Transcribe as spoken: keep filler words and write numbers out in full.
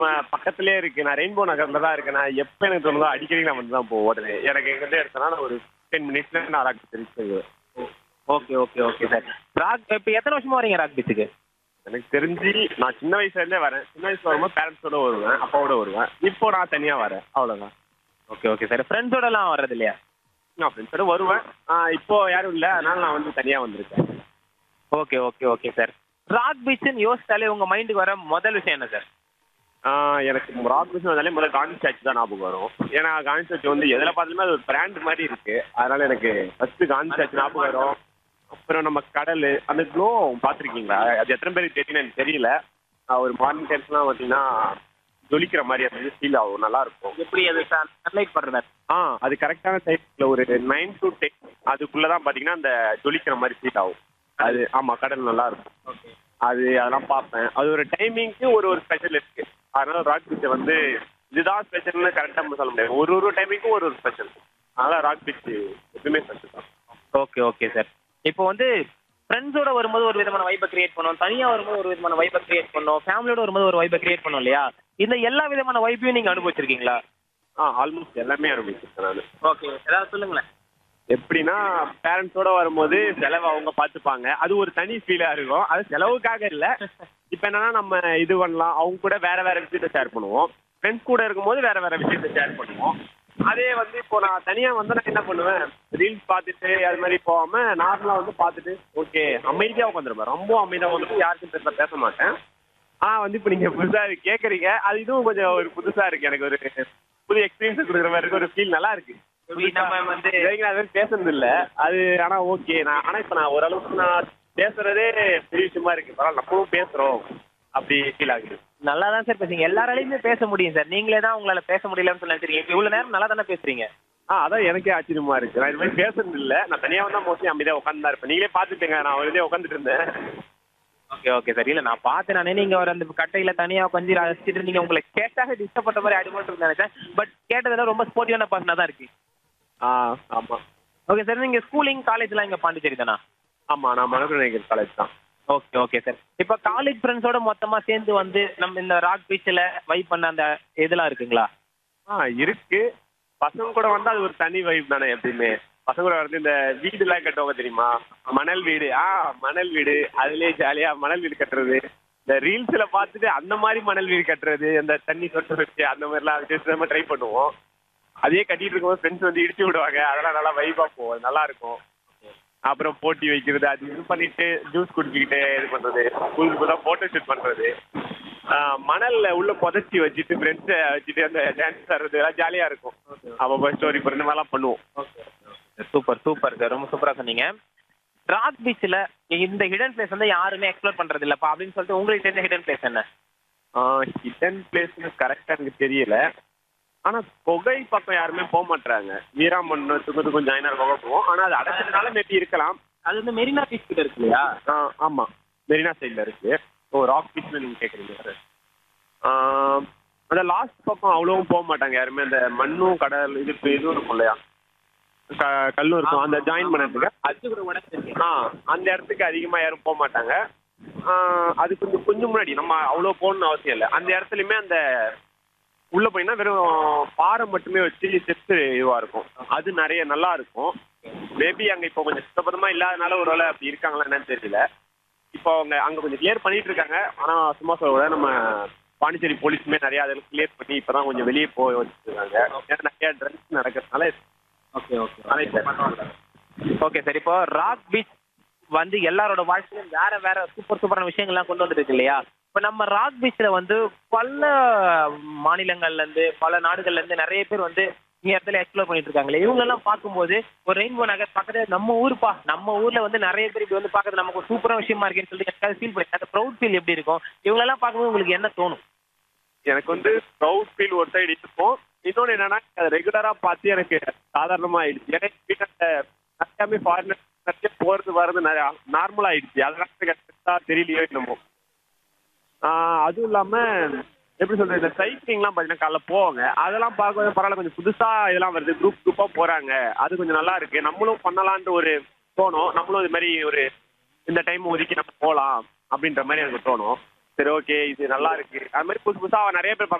பக்கத்துலயே இருக்கு. நான் ரெயின்போ நகர்ல தான் இருக்கேன். நான் எப்ப எனக்கு தோணுதோ அடிக்கடி நான் வந்து தான் போ ஓடுவேன். எனக்கு எங்க இருந்து எடுத்தேன்னா நான் ஒரு டென் மினிட்ஸ்ல நான் ராக் பீச் ரீச் பண்ணிடுவேன். Okay okay okay sir. Rock இப்போ எத்தனை வருஷமா வரீங்க ராக் பீச்சுக்கு? எனக்கு தெரிஞ்சு நான் சின்ன வயசுல இருந்தே வரேன். சின்ன வயசுல வரும்போது பேரண்ட்ஸோட வருவேன், அப்பாவோட வருவேன். இப்போ நான் தனியா வரேன், அவ்வளவுதான். Okay okay sir. ஃப்ரெண்ட்ஸோடலாம் வர்றது இல்லையா? நான் ஃப்ரெண்ட்ஸோட வருவேன். ஆஹ் இப்போ யாரும் இல்லை, அதனால நான் வந்து தனியா வந்திருக்கேன். Okay okay okay sir. Rock பீச்சுன்னு யோசிச்சாலே உங்க மைண்டுக்கு வர முதல் விஷயம் என்ன சார்? ஆஹ் எனக்கு ராக் பீச் வந்தாலே முதல்ல காந்தி ஸ்டாச்சு தான் ஞாபகம் வரும். ஏன்னா காந்தி ஸ்டாச்சு வந்து எதில் பார்த்தாலுமே அது ஒரு பிராண்ட் மாதிரி இருக்கு. அதனால எனக்கு ஃபர்ஸ்ட் காந்தி ஸ்டாச்சு ஞாபகம் வரும். அப்புறம் நம்ம கடல், அந்த க்ளோ பார்த்துருக்கீங்களா? அது எத்தனை பேருக்கு தெரியும்னு எனக்கு தெரியல. ஆஹ் ஒரு மார்னிங் டைம்ஸ்லாம் பார்த்தீங்கன்னா ஜொலிக்கிற மாதிரி அது ஃபீல் ஆகும், நல்லா இருக்கும். எப்படி அது சார் சன்லைட் பண்றது? ஆ அது கரெக்டான டைப்ல ஒரு நைன் டு டென் அதுக்குள்ள தான் பார்த்தீங்கன்னா அந்த ஜொலிக்கிற மாதிரி ஃபீல் ஆகும். அது ஆமாம், கடல் நல்லா இருக்கும். ஓகே. அது அதெல்லாம் பார்ப்பேன். அது ஒரு டைமிங்க்கு ஒரு ஒரு ஸ்பெஷல் இருக்கு. அதனால ராக் பீச்சை வந்து இதுதான் ஸ்பெஷல்னு கரெக்டாக சொல்ல முடியாது. ஒரு ஒரு டைமிங்க்கும் ஒரு ஒரு ஸ்பெஷல். அதனால ராக் பீச் எப்பவுமே ஸ்பெஷல் தான். Okay okay sir. இப்போ வந்து ஃப்ரெண்ட்ஸோட வரும்போது ஒரு விதமான வைப்பை கிரியேட் பண்ணுவோம், தனியா வரும்போது ஒரு விதமான வைப்பை கிரியேட் பண்ணோம், ஃபேமிலியோட வரும்போது ஒரு வைப்பை கிரியேட் பண்ணோம் இல்லையா? இந்த எல்லா விதமான வைப்பையும் நீங்க அனுபவிச்சிருக்கீங்களா? ஆ ஆல்மோஸ்ட் எல்லாமே அனுபவிச்சிருக்கேன் நான். ஓகே, ஏதாவது சொல்லுங்களேன். எப்படின்னா பேரண்ட்ஸோட வரும்போது செலவு அவங்க பார்த்துப்பாங்க, அது ஒரு தனி ஃபீலாக இருக்கும். அது செலவுக்காக இல்லை. இப்போ என்னன்னா நம்ம இது பண்ணலாம், அவங்க கூட வேற வேற விஷயத்த ஷேர் பண்ணுவோம். ஃப்ரெண்ட்ஸ் கூட இருக்கும்போது வேற வேற விஷயத்த ஷேர் பண்ணுவோம். அதே வந்து இப்போ நான் தனியாக வந்து நான் என்ன பண்ணுவேன், ரீல்ஸ் பார்த்துட்டு அது மாதிரி போகாம நார்மலாக வந்து பார்த்துட்டு ஓகே அமைதியாக உட்காந்துருப்பேன். ரொம்ப அமைதியாக வந்துட்டு யாருக்கும் பெருசாக பேச மாட்டேன். ஆனால் வந்து இப்போ நீங்கள் புதுசாக கேட்குறீங்க, அது இதுவும் கொஞ்சம் ஒரு புதுசாக இருக்குது. எனக்கு ஒரு புது எக்ஸ்பீரியன்ஸ் கொடுக்குற மாதிரி இருக்கு. ஒரு ஃபீல் நல்லா இருக்கு. நம்ம வந்து பேசுறது இல்ல அது, ஆனா ஓகே. நான் ஆனா இப்ப நான் ஓரளவுக்கு நான் பேசுறதே பெரிய விஷயமா இருக்கு. பரவாயில்ல, நம்மளும் பேசுறோம் அப்படி ஃபீல் ஆகுது. நல்லா தான் சார் பேசுறீங்க. எல்லாராலையுமே பேச முடியும் சார். நீங்களே தான் உங்களால பேச முடியலன்னு சொல்லி நினைக்கிறீங்க. இப்போ இவ்வளவு நேரம் நல்லா தானே பேசுறீங்க. ஆ அதான் எனக்கே ஆச்சரியமா இருக்கு. நான் இது மாதிரி பேசுறது இல்ல. நான் தனியா வந்தா மோஸ்ட்லி அமைதியா உட்காந்து தான் இருப்பேன். நீங்களே பாத்துட்டேங்க, நான் ஒரு உட்காந்துட்டு இருந்தேன். Okay okay sir. இல்ல நான் பார்த்தேன், நானே நீங்க ஒரு அந்த கட்டையில தனியா கொஞ்சம் ரசிச்சுட்டு நீங்க உங்களை கேட்டாக டிஸ்டர்ப் பண்ற மாதிரி அடிமட்டு நினைச்சேன். பட் கேட்டதெல்லாம் ரொம்ப ஸ்போர்ட்டிவான பர்சனா தான் இருக்கு. ஆ ஆமா. Okay sir. நீங்க ஸ்கூலிங் காலேஜ்லாம் இங்க பாண்டிச்சேரி தானா? ஆமா, நான் மனோரஞ்சன் காலேஜ் தான். Okay okay sir. இப்போ காலேஜ் ஃப்ரெண்ட்ஸோட மொத்தமா சேர்ந்து வந்து நம்ம இந்த ராக் பீச்சில் வைப் பண்ண அந்த இதெல்லாம் இருக்குங்களா? ஆ இருக்கு. பசங்க கூட வந்து அது ஒரு தனி வைப் தானே. எப்பயுமே பசங்க கூட வந்து இந்த வீடு எல்லாம் கட்டுவாங்க தெரியுமா, மணல் வீடு. ஆ மணல் வீடு, அதுலயே ஜாலியா மணல் வீடு கட்டுறது. இந்த ரீல்ஸ்ல பார்த்துட்டு அந்த மாதிரி மணல் வீடு கட்டுறது, அந்த தண்ணி சொட்டு வச்சு அந்த மாதிரிலாம் வித்தியாசமா ட்ரை பண்ணுவோம். அதே கட்டிட்டு இருக்கும்போது ஃப்ரெண்ட்ஸ் வந்து இடிச்சு விடுவாங்க. அதெல்லாம் நல்லா வைபா போகும், நல்லா இருக்கும். அப்புறம் போட்டி வைக்கிறது, அது இது பண்ணிட்டு ஜூஸ் குடிச்சிக்கிட்டு இது பண்றது, புதுசு புதுசாக போட்டோ ஷூட் பண்றது, மணல்ல உள்ள புதைச்சி வச்சுட்டு ஃப்ரெண்ட்ஸை வச்சுட்டு அந்த டான்ஸ் ஆடுறது எல்லாம் ஜாலியா இருக்கும். அப்போ ஸ்டோரி போடுற மாதிரிலாம் பண்ணுவோம். சூப்பர் சூப்பர் சார், ரொம்ப சூப்பரா சொன்னீங்க. ராக் பீச்சில் இந்த ஹிடன் பிளேஸ் வந்து யாருமே எக்ஸ்ப்ளோர் பண்றது இல்லப்பா அப்படின்னு சொல்லிட்டு உங்களுக்கு தெரிஞ்ச ஹிடன் பிளேஸ் என்ன? ஹிடன் பிளேஸ்னு கரெக்டா எனக்கு தெரியல. ஆனா புகை பக்கம் யாருமே போக மாட்டாங்க. வீராமண்ணு துங்குதுக்கும் ஜாயினார் போக போவோம். ஆனா அது அடைச்சதுனால மேபி இருக்கலாம். அது வந்து மெரினா பீச் கிட்ட இருக்கு இல்லையா? ஆமா, மெரினா சைட்ல இருக்கு. ஓ ராக் பீச்ல நீங்க கேக்குறீங்க சார். அந்த லாஸ்ட் பக்கம் அவ்வளவும் போக மாட்டாங்க யாருமே. அந்த மண்ணும் கடல் இது இதுவும் இருக்கும் இல்லையா, கல்லும் இருக்கும், அந்த ஜாயின் பண்ணதுக்கு அது ஆ அந்த இடத்துக்கு அதிகமா யாரும் போக மாட்டாங்க. அது கொஞ்சம் கொஞ்சம் முன்னாடி நம்ம அவ்வளோ போகணும்னு அவசியம் இல்லை. அந்த இடத்துலையுமே அந்த உள்ள போயின்னா வெறும் பாறை மட்டுமே வச்சு செத்து இதுவா இருக்கும். அது நிறைய நல்லா இருக்கும். மேபி அங்க இப்போ கொஞ்சம் சுத்தபத்தமா இல்லாதனால ஒரு வேளை அப்படி இருக்காங்களா என்னன்னு தெரியல. இப்போ அவங்க அங்க கொஞ்சம் கிளியர் பண்ணிட்டு இருக்காங்க. ஆனா சும்மா சொல்ல நம்ம பாண்டிச்சேரி போலீஸுமே நிறைய அதில் கிளியர் பண்ணி இப்பதான் கொஞ்சம் வெளியே போய் வச்சுருக்காங்க. ஏன்னா நிறைய ட்ரங்க்ஸ் நடக்கிறதுனால. Okay okay okay sir. இப்போ ராக் பீச் வந்து எல்லாரோட வாழ்க்கையிலும் வேற வேற சூப்பர் சூப்பரான விஷயங்கள்லாம் கொண்டு வந்துருக்கு இல்லையா? இப்போ நம்ம ராக் பீச்சில் வந்து பல மாநிலங்கள்லேருந்து பல நாடுகள்லேருந்து நிறைய பேர் வந்து இந்த இடத்துல எக்ஸ்ப்ளோர் பண்ணிட்டு இருக்காங்களே, இவங்கெல்லாம் பார்க்கும்போது ஒரு ரெயின்போ நகர் பக்கத்தில் நம்ம ஊருப்பா, நம்ம ஊரில் வந்து நிறைய பேர் இப்படி வந்து பார்க்கறது நமக்கு ஒரு சூப்பரான விஷயமா இருக்கேன்னு சொல்லிட்டு எனக்கு ஃபீல் பண்ணி அந்த ப்ரௌட் ஃபீல் எப்படி இருக்கும்? இவங்களெல்லாம் பார்க்கும்போது உங்களுக்கு என்ன தோணும்? எனக்கு வந்து ப்ரௌட் ஃபீல் ஒரு சைடு இருக்கும். இன்னொன்று என்னன்னா ரெகுலராக பார்த்து எனக்கு சாதாரணமாக ஆயிடுச்சு. ஏன்னா வீட்டில் நிறையாமே ஃபாரினர் நிறைய போகிறது வர்றது நிறையா நார்மலாக ஆயிடுச்சு. அதனால தெரியலையோ என்னமோ. அதுவும் இல்லாமல் எப்படி சொல்றது, இந்த சைக்கிளிங்லாம் பார்த்தீங்கன்னா காலைல போவாங்க. அதெல்லாம் பார்க்க பரவாயில்ல, கொஞ்சம் புதுசாக இதெல்லாம் வருது, குரூப் குரூப்பாக போகிறாங்க. அது கொஞ்சம் நல்லா இருக்கு. நம்மளும் பண்ணலான்ட்டு ஒரு தோணும். நம்மளும் இது மாதிரி ஒரு இந்த டைம் ஒதுக்கி நம்ம போகலாம் அப்படின்ற மாதிரி எனக்கு தோணும். சரி ஓகே இது நல்லா இருக்கு அது மாதிரி புதுசு புதுசா நிறைய பேர்